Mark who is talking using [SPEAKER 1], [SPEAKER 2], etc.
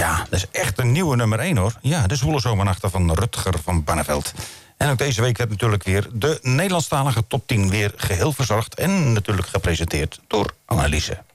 [SPEAKER 1] Ja, dat is echt een nieuwe nummer 1 hoor. Ja, de Zwoele Zomernachten van Rutger van Barneveld. En ook deze week werd natuurlijk weer de Nederlandstalige top 10 weer geheel verzorgd. En natuurlijk gepresenteerd door Anneliese.